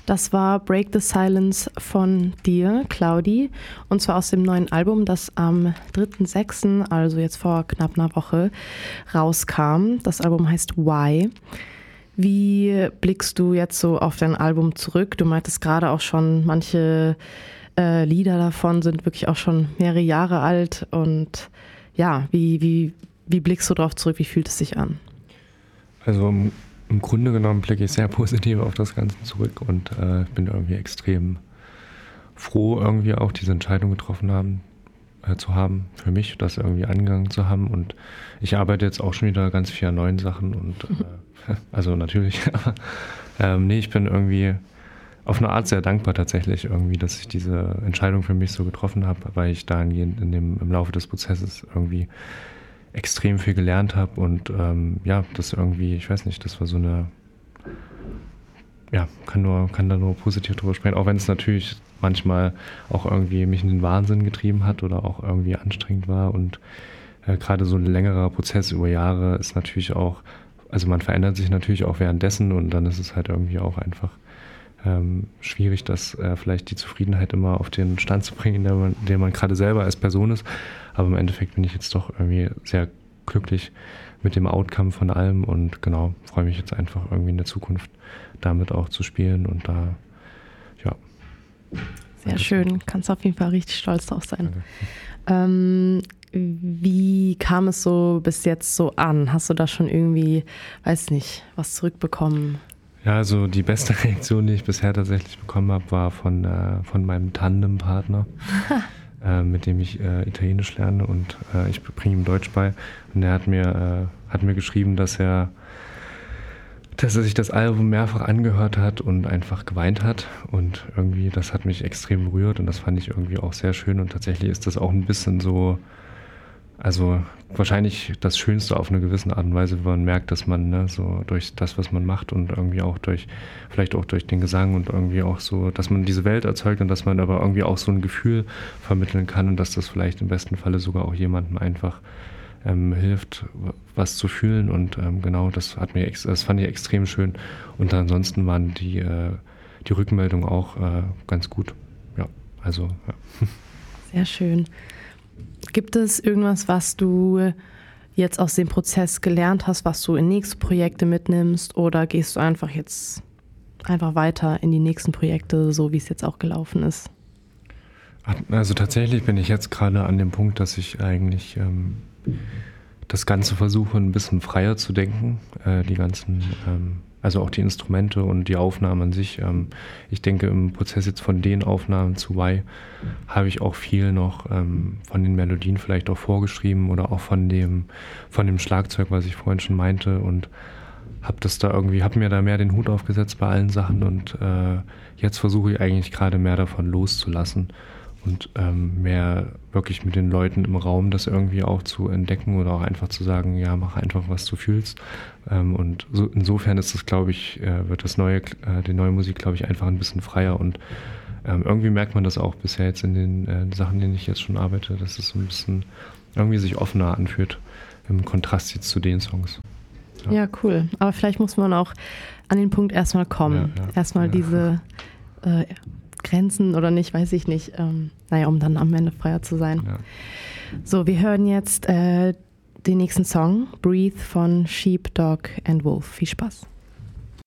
Das war Break the Silence von dir, Claudi, und zwar aus dem neuen Album, das am 3.6., also jetzt vor knapp einer Woche, rauskam. Das Album heißt Why. Wie blickst du jetzt so auf dein Album zurück? Du meintest gerade auch schon, manche Lieder davon sind wirklich auch schon mehrere Jahre alt. Und ja, wie blickst du darauf zurück? Wie fühlt es sich an? Also im Grunde genommen blicke ich sehr positiv auf das Ganze zurück und bin irgendwie extrem froh, irgendwie auch diese Entscheidung getroffen zu haben, für mich, das irgendwie angegangen zu haben. Und ich arbeite jetzt auch schon wieder ganz viel an neuen Sachen und also natürlich. Nee, ich bin irgendwie auf eine Art sehr dankbar tatsächlich irgendwie, dass ich diese Entscheidung für mich so getroffen habe, weil ich dahingehend im Laufe des Prozesses irgendwie extrem viel gelernt habe und das irgendwie, ich weiß nicht, das war so eine, ja, kann da nur positiv drüber sprechen, auch wenn es natürlich manchmal auch irgendwie mich in den Wahnsinn getrieben hat oder auch irgendwie anstrengend war und gerade so ein längerer Prozess über Jahre ist natürlich auch, also man verändert sich natürlich auch währenddessen und dann ist es halt irgendwie auch einfach schwierig, das vielleicht die Zufriedenheit immer auf den Stand zu bringen, in dem man gerade selber als Person ist. Aber im Endeffekt bin ich jetzt doch irgendwie sehr glücklich mit dem Outcome von allem und genau, freue mich jetzt einfach irgendwie in der Zukunft damit auch zu spielen und da, ja. Sehr schön, kannst auf jeden Fall richtig stolz drauf sein. Wie kam es so bis jetzt so an? Hast du da schon irgendwie, weiß nicht, was zurückbekommen? Ja, also die beste Reaktion, die ich bisher tatsächlich bekommen habe, war von meinem Tandempartner, mit dem ich Italienisch lerne und ich bringe ihm Deutsch bei. Und er hat mir geschrieben, dass er sich das Album mehrfach angehört hat und einfach geweint hat. Und irgendwie, das hat mich extrem berührt und das fand ich irgendwie auch sehr schön. Und tatsächlich ist das auch ein bisschen so, also wahrscheinlich das Schönste auf eine gewisse Art und Weise, wenn man merkt, dass man so durch das, was man macht und irgendwie auch vielleicht auch durch den Gesang und irgendwie auch so, dass man diese Welt erzeugt und dass man aber irgendwie auch so ein Gefühl vermitteln kann und dass das vielleicht im besten Falle sogar auch jemandem einfach hilft, was zu fühlen und genau, das fand ich extrem schön und ansonsten waren die Rückmeldungen auch ganz gut. Ja, also ja. Sehr schön. Gibt es irgendwas, was du jetzt aus dem Prozess gelernt hast, was du in nächste Projekte mitnimmst oder gehst du einfach weiter in die nächsten Projekte, so wie es jetzt auch gelaufen ist? Also tatsächlich bin ich jetzt gerade an dem Punkt, dass ich eigentlich das Ganze versuche, ein bisschen freier zu denken, also auch die Instrumente und die Aufnahmen an sich. Ich denke, im Prozess jetzt von den Aufnahmen zu Why habe ich auch viel noch von den Melodien vielleicht auch vorgeschrieben oder auch von dem Schlagzeug, was ich vorhin schon meinte und habe mir da mehr den Hut aufgesetzt bei allen Sachen und jetzt versuche ich eigentlich gerade mehr davon loszulassen und mehr wirklich mit den Leuten im Raum das irgendwie auch zu entdecken oder auch einfach zu sagen, ja, mach einfach, was du fühlst. Und so, insofern ist das, glaube ich, wird die neue Musik, glaube ich, einfach ein bisschen freier und irgendwie merkt man das auch bisher jetzt in den Sachen, in denen ich jetzt schon arbeite, dass es so ein bisschen irgendwie sich offener anfühlt im Kontrast jetzt zu den Songs. Ja, cool. Aber vielleicht muss man auch an den Punkt erstmal kommen. Ja. Erstmal diese Grenzen oder nicht, weiß ich nicht. Um dann am Ende freier zu sein. Ja. So, wir hören jetzt den nächsten Song, Breathe von Sheep, Dog and Wolf. Viel Spaß.